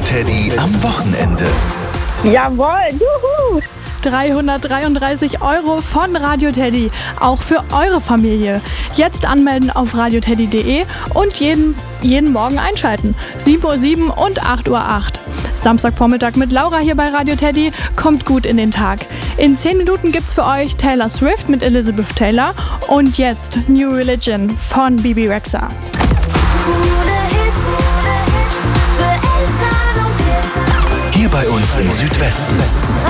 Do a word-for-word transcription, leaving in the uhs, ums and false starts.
Teddy am Wochenende. Jawohl, juhu! dreihundertdreiunddreißig Euro von Radio Teddy, auch für eure Familie. Jetzt anmelden auf radioteddy punkt de und jeden, jeden Morgen einschalten. sieben Uhr sieben und acht Uhr acht. Samstagvormittag mit Laura hier bei Radio Teddy. Kommt gut in den Tag. In zehn Minuten gibt's für euch Taylor Swift mit Elizabeth Taylor und jetzt New Religion von Bibi Rexha. Hier bei uns im Südwesten.